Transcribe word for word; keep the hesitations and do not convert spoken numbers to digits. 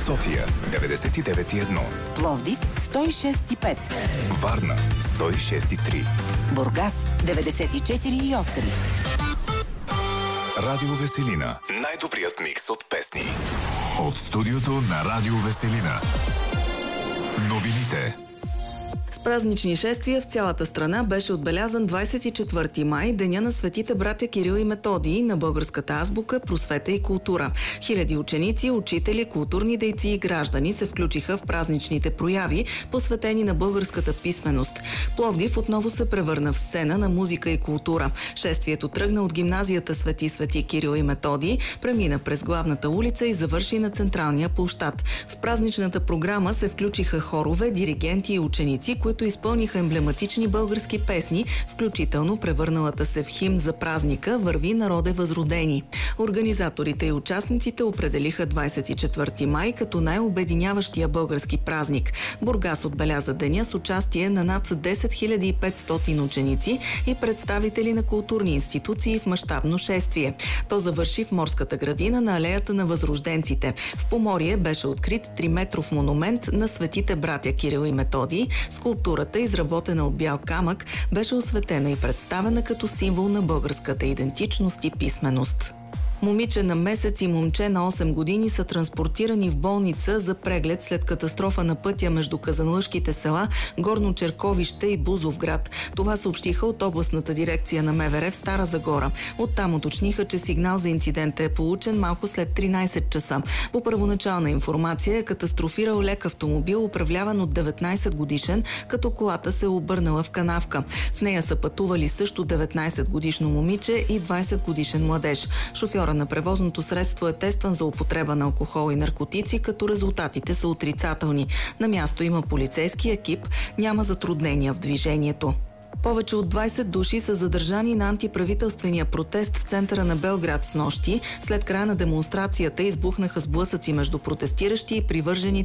София деветдесет и девет и едно, Пловдив сто и шест и пет, Варна сто и шест и три, Бургас деветдесет и четири и осем. Радио Веселина. Най-добрият микс от песни. От студиото на Радио Веселина. Новините. С празнични шествия в цялата страна беше отбелязан двадесет и четвърти май, деня на светите братя Кирил и Методий, на българската азбука, просвета и култура. Хиляди ученици, учители, културни дейци и граждани се включиха в празничните прояви, посветени на българската писменост. Пловдив отново се превърна в сцена на музика и култура. Шествието тръгна от гимназията Свети Свети Кирил и Методий, премина през главната улица и завърши на централния площад. В празничната програма се включиха хорове, диригенти и ученици, които изпълниха емблематични български песни, включително превърналата се в химн за празника "Върви, народе възродени". Организаторите и участниците определиха двадесет и четвърти май като най-обединяващия български празник. Бургас отбеляза деня с участие на над десет хиляди и петстотин ученици и представители на културни институции в мащабно шествие. То завърши в морската градина на алеята на възрожденците. В Поморие беше открит триметров монумент на светите братя Кирил и Методий. Скулптурата, изработена от бял камък, беше осветена и представена като символ на българската идентичност и писменост. Момиче на месец и момче на осем години са транспортирани в болница за преглед след катастрофа на пътя между казанлъшките села Горно Черковище и Бузовград. Това съобщиха от областната дирекция на МВР в Стара Загора. Оттам уточниха, че сигнал за инцидента е получен малко след тринадесет часа. По първоначална информация е катастрофирал лек автомобил, управляван от деветнадесет годишен, като колата се е обърнала в канавка. В нея са пътували също деветнадесет годишно момиче и двадесет годишен младеж. Шофьорът на превозното средство е тестван за употреба на алкохол и наркотици, като резултатите са отрицателни. На място има полицейски екип, няма затруднения в движението. Повече от двадесет души са задържани на антиправителствения протест в центъра на Белград снощи. След края на демонстрацията избухнаха сблъсъци между протестиращи и привърженици